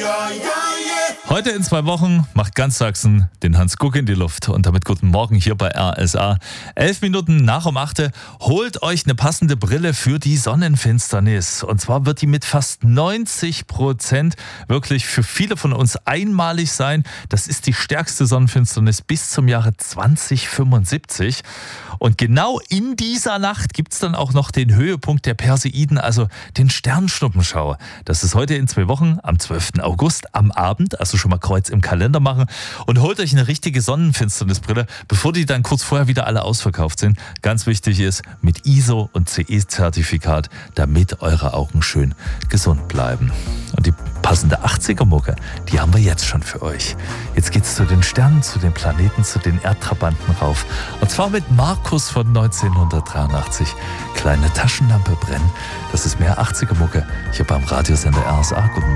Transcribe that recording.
Heute in 2 Wochen macht ganz Sachsen den Hans Guck in die Luft. Und damit guten Morgen hier bei RSA. 11 Minuten nach um 8. Holt euch eine passende Brille für die Sonnenfinsternis. Und zwar wird die mit fast 90% wirklich für viele von uns einmalig sein. Das ist die stärkste Sonnenfinsternis bis zum Jahre 2075. Und genau in dieser Nacht gibt es dann auch noch den Höhepunkt der Perseiden, also den Sternschnuppenschau. Das ist heute in 2 Wochen, am 12. August, am Abend, also schon mal Kreuz im Kalender machen und holt euch eine richtige Sonnenfinsternisbrille, bevor die dann kurz vorher wieder alle ausverkauft sind. Ganz wichtig ist, mit ISO und CE-Zertifikat, damit eure Augen schön gesund bleiben. Und die passende 80er-Mucke, die haben wir jetzt schon für euch. Jetzt geht's zu den Sternen, zu den Planeten, zu den Erdtrabanten rauf. Und zwar mit Markus von 1983. Kleine Taschenlampe brennen. Das ist mehr 80er-Mucke hier beim Radiosender RSA. Guten